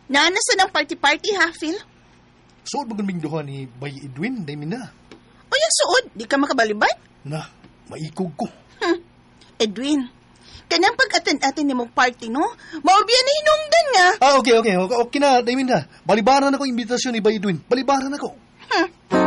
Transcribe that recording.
Naanasan ang party-party ha, Phil? Suod mo gaming duha ni Bay Edwin, day mina. O yung suod, di ka makabalibay? Na, maikog ko. Edwin, kanyang pag-attend-attend ni mong party, no? Maurbiyan na hinungdan nga. Okay na, day mina. Balibaran ako imbitasyon ni Bay Edwin. Balibaran ako.